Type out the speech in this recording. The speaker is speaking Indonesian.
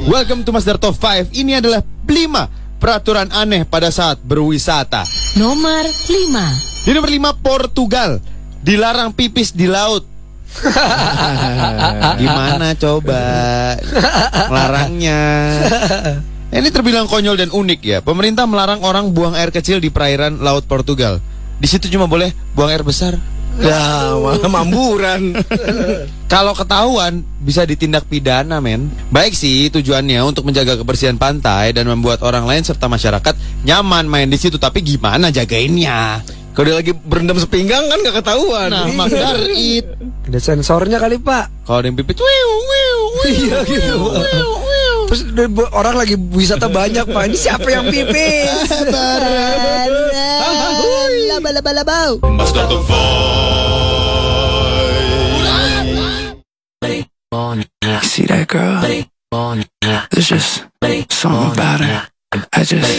Welcome to Masdar Top 5. Ini adalah 5 peraturan aneh pada saat berwisata. Nomor 5. Di nomor 5, Portugal. Dilarang pipis di laut. Gimana coba melarangnya? Ini terbilang konyol dan unik ya. Pemerintah melarang orang buang air kecil di perairan laut Portugal. Di situ cuma boleh buang air besar. Ya, malah mamburan. Kalau ketahuan bisa ditindak pidana, men. Baik sih tujuannya untuk menjaga kebersihan pantai dan membuat orang lain serta masyarakat nyaman main di situ, tapi gimana jagainnya? Kalau dia lagi berendam sepinggang kan gak ketahuan. Nah, makar it. Ada sensornya kali, Pak. Kalau ada yang pipit, wiu, wiu, wiu, Iya gitu. wiu, wiu. Terus orang lagi wisata banyak, Pak. Ini siapa yang pipis? Laba-laba-labau. Masdar Top 5. See that girl? There's just something about her. I just